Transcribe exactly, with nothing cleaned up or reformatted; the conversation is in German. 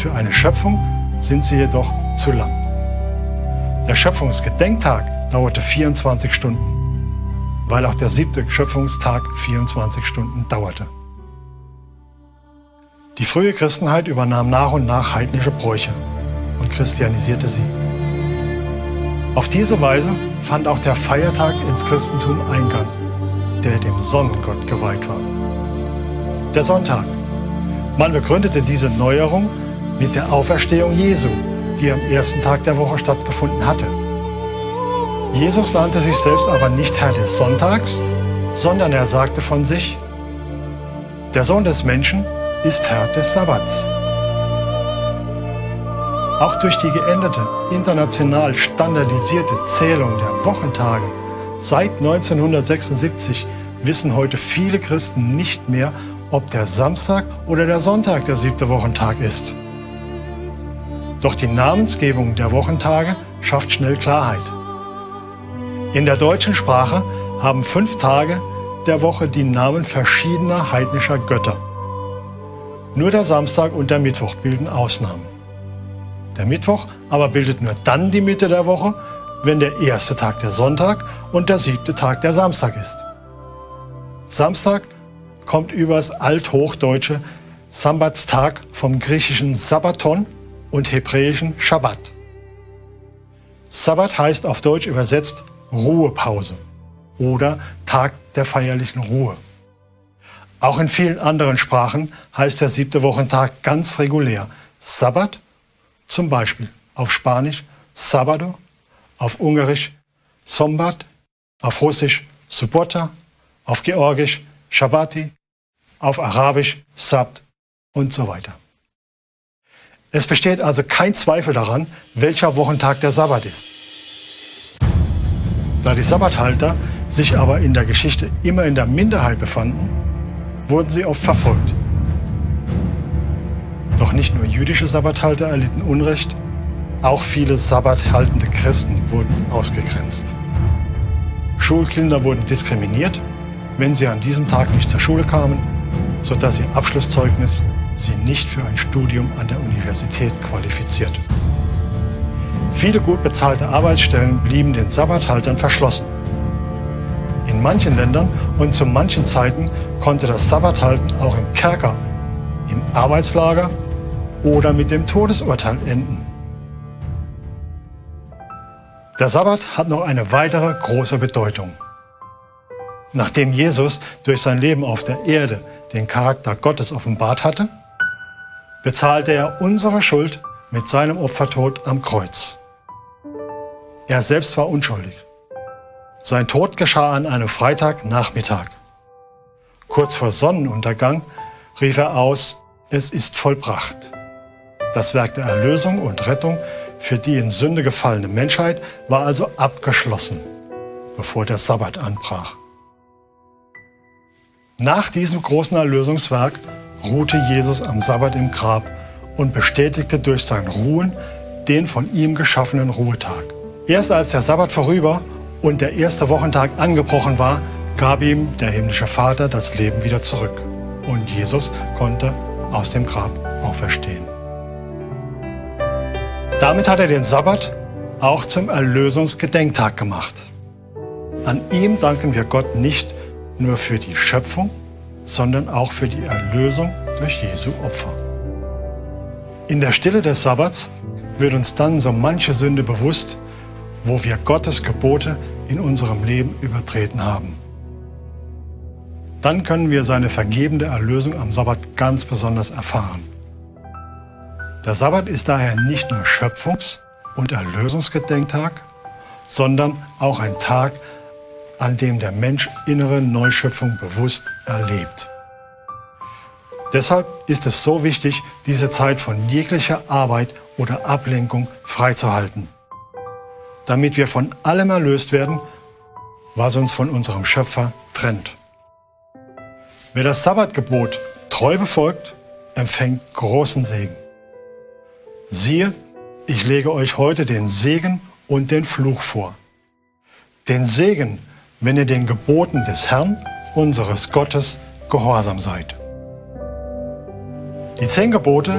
Für eine Schöpfung sind sie jedoch zu lang. Der Schöpfungsgedenktag dauerte vierundzwanzig Stunden, weil auch der siebte Schöpfungstag vierundzwanzig Stunden dauerte. Die frühe Christenheit übernahm nach und nach heidnische Bräuche und christianisierte sie. Auf diese Weise fand auch der Feiertag ins Christentum Eingang, der dem Sonnengott geweiht war. Der Sonntag. Man begründete diese Neuerung mit der Auferstehung Jesu, die am ersten Tag der Woche stattgefunden hatte. Jesus nannte sich selbst aber nicht Herr des Sonntags, sondern er sagte von sich: Der Sohn des Menschen ist Herr des Sabbats. Auch durch die geänderte, international standardisierte Zählung der Wochentage seit neunzehnhundertsechsundsiebzig wissen heute viele Christen nicht mehr, ob der Samstag oder der Sonntag der siebte Wochentag ist. Doch die Namensgebung der Wochentage schafft schnell Klarheit. In der deutschen Sprache haben fünf Tage der Woche die Namen verschiedener heidnischer Götter. Nur der Samstag und der Mittwoch bilden Ausnahmen. Der Mittwoch aber bildet nur dann die Mitte der Woche, wenn der erste Tag der Sonntag und der siebte Tag der Samstag ist. Samstag kommt übers althochdeutsche Sabbatstag vom griechischen Sabbaton und hebräischen Schabbat. Sabbat heißt auf Deutsch übersetzt Ruhepause oder Tag der feierlichen Ruhe. Auch in vielen anderen Sprachen heißt der siebte Wochentag ganz regulär Sabbat, zum Beispiel auf Spanisch Sábado, auf Ungarisch Szombat, auf Russisch Subota, auf Georgisch Shabbati, auf Arabisch Sabt und so weiter. Es besteht also kein Zweifel daran, welcher Wochentag der Sabbat ist. Da die Sabbathalter sich aber in der Geschichte immer in der Minderheit befanden, wurden sie oft verfolgt. Doch nicht nur jüdische Sabbathalter erlitten Unrecht, auch viele sabbathaltende Christen wurden ausgegrenzt. Schulkinder wurden diskriminiert, wenn sie an diesem Tag nicht zur Schule kamen, sodass ihr Abschlusszeugnis sie nicht für ein Studium an der Universität qualifizierte. Viele gut bezahlte Arbeitsstellen blieben den Sabbathaltern verschlossen. In manchen Ländern und zu manchen Zeiten konnte das Sabbathalten auch im Kerker, im Arbeitslager oder mit dem Todesurteil enden. Der Sabbat hat noch eine weitere große Bedeutung. Nachdem Jesus durch sein Leben auf der Erde den Charakter Gottes offenbart hatte, bezahlte er unsere Schuld mit seinem Opfertod am Kreuz. Er selbst war unschuldig. Sein Tod geschah an einem Freitagnachmittag. Kurz vor Sonnenuntergang rief er aus: Es ist vollbracht. Das Werk der Erlösung und Rettung für die in Sünde gefallene Menschheit war also abgeschlossen, bevor der Sabbat anbrach. Nach diesem großen Erlösungswerk ruhte Jesus am Sabbat im Grab und bestätigte durch sein Ruhen den von ihm geschaffenen Ruhetag. Erst als der Sabbat vorüber und der erste Wochentag angebrochen war, gab ihm der himmlische Vater das Leben wieder zurück und Jesus konnte aus dem Grab auferstehen. Damit hat er den Sabbat auch zum Erlösungsgedenktag gemacht. An ihm danken wir Gott nicht nur für die Schöpfung, sondern auch für die Erlösung durch Jesu Opfer. In der Stille des Sabbats wird uns dann so manche Sünde bewusst, wo wir Gottes Gebote in unserem Leben übertreten haben. Dann können wir seine vergebende Erlösung am Sabbat ganz besonders erfahren. Der Sabbat ist daher nicht nur Schöpfungs- und Erlösungsgedenktag, sondern auch ein Tag, an dem der Mensch innere Neuschöpfung bewusst erlebt. Deshalb ist es so wichtig, diese Zeit von jeglicher Arbeit oder Ablenkung freizuhalten, damit wir von allem erlöst werden, was uns von unserem Schöpfer trennt. Wer das Sabbatgebot treu befolgt, empfängt großen Segen. Siehe, ich lege euch heute den Segen und den Fluch vor. Den Segen, wenn ihr den Geboten des Herrn, unseres Gottes, gehorsam seid. Die zehn Gebote